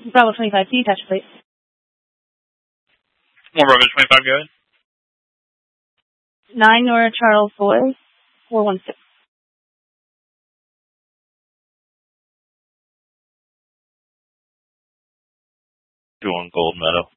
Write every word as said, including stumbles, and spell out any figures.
Bravo twenty-five, can you touch, please? One Bravo twenty-five, go ahead. nine Nora Charles Boy, four one six. Doing Gold Meadow.